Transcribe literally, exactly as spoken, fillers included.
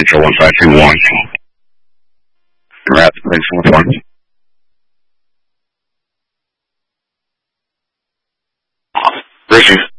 Control one five two one. Rat, thanks so much. One. Richie.